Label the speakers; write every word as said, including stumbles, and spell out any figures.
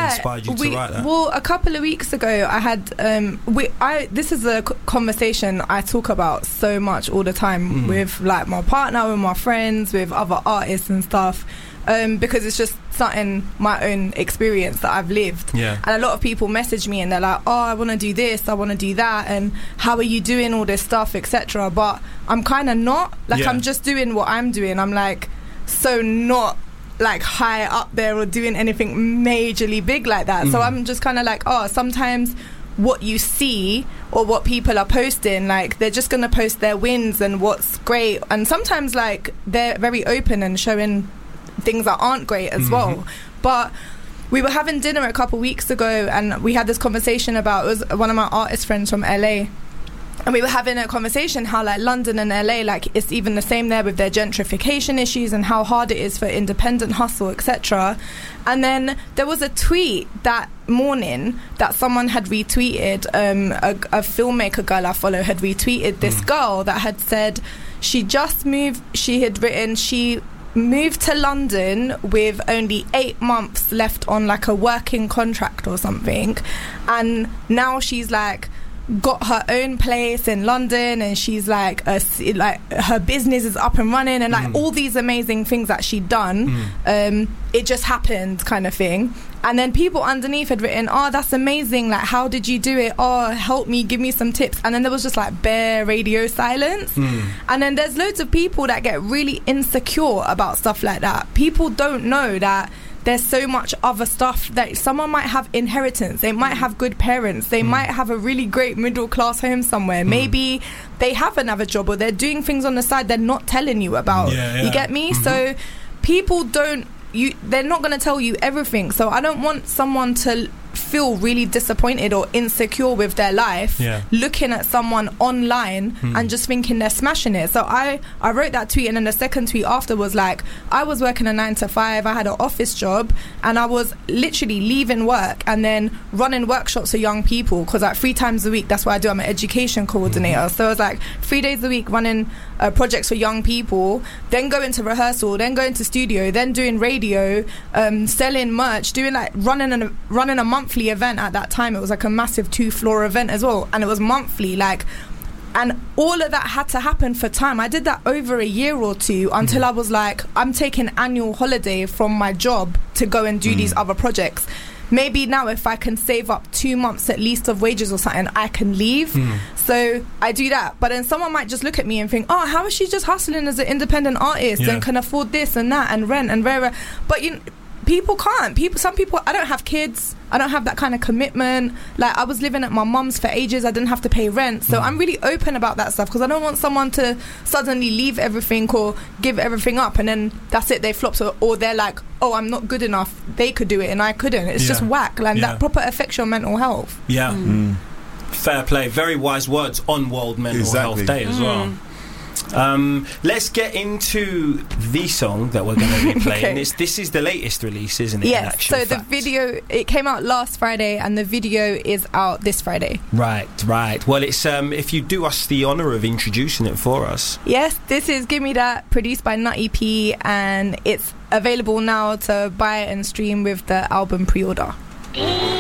Speaker 1: inspired you to
Speaker 2: we,
Speaker 1: write that?
Speaker 2: Well, a couple of weeks ago, I had um, we. I this is a c- conversation I talk about so much all the time mm. with like my partner, with my friends, with other artists and stuff. Um, because it's just something, my own experience that I've lived.
Speaker 1: Yeah.
Speaker 2: And a lot of people message me and they're like, oh, I want to do this, I want to do that, and how are you doing all this stuff, et cetera. But I'm kind of not. Like, yeah. I'm just doing what I'm doing. I'm like, so not like high up there or doing anything majorly big like that. Mm. So I'm just kind of like, oh, sometimes what you see or what people are posting, like they're just going to post their wins and what's great. And sometimes like they're very open and showing things that aren't great as mm-hmm. well. But we were having dinner a couple weeks ago and we had this conversation about, it was one of my artist friends from L A, and we were having a conversation how like London and L A, like it's even the same there with their gentrification issues and how hard it is for independent hustle, et cetera. And then there was a tweet that morning that someone had retweeted, um, a, a filmmaker girl I follow had retweeted this mm. girl that had said she just moved, she had written she moved to London with only eight months left on like a working contract or something, and now she's like got her own place in London and she's like a, like her business is up and running and like mm. all these amazing things that she'd done. mm. Um, it just happened kind of thing. And then people underneath had written, oh, that's amazing, like how did you do it, oh, help me, give me some tips. And then there was just like bare radio silence. mm. And then there's loads of people that get really insecure about stuff like that. People don't know that there's so much other stuff, that someone might have inheritance, they might have good parents, they mm. might have a really great middle class home somewhere, mm. maybe they have another job or they're doing things on the side they're not telling you about. yeah, yeah. You get me? Mm-hmm. So people don't, you they're not going to tell you everything. So I don't want someone to feel really disappointed or insecure with their life yeah. looking at someone online mm. and just thinking they're smashing it. So I I wrote that tweet, and then the second tweet after was like, I was working a nine to five, I had an office job, and I was literally leaving work and then running workshops for young people, because like three times a week, that's what I do, I'm an education coordinator. mm. So it was like three days a week running uh, projects for young people, then going to rehearsal, then going to studio, then doing radio, um, selling merch, doing like running a, running a monthly event. At that time it was like a massive two floor event as well, and it was monthly, like, and all of that had to happen for time. I did that over a year or two until mm. I was like, I'm taking annual holiday from my job to go and do mm. these other projects. Maybe now if I can save up two months at least of wages or something, I can leave. mm. So I do that. But then someone might just look at me and think, oh, how is she just hustling as an independent artist yeah. and can afford this and that and rent and rare. But you know, people can't. People, some people, I don't have kids. I don't have that kind of commitment. Like, I was living at my mum's for ages. I didn't have to pay rent. So mm. I'm really open about that stuff, because I don't want someone to suddenly leave everything or give everything up and then that's it, they flop. So, or they're like, oh, I'm not good enough. They could do it and I couldn't. It's yeah. just whack. Like, yeah. that proper affects your mental health.
Speaker 1: Yeah.
Speaker 3: Mm.
Speaker 1: Fair play. Very wise words on World Mental exactly. Health Day as mm. well. Um, let's get into the song that we're going to be playing. okay. It's, this is the latest release, isn't it?
Speaker 2: Yes, so fact? the video, it came out last Friday and the video is out this Friday.
Speaker 1: Right, right. Well, it's um, if you do us the honour of introducing it for us.
Speaker 2: Yes, this is Gimme That, produced by Nutty P, and it's available now to buy and stream with the album pre-order.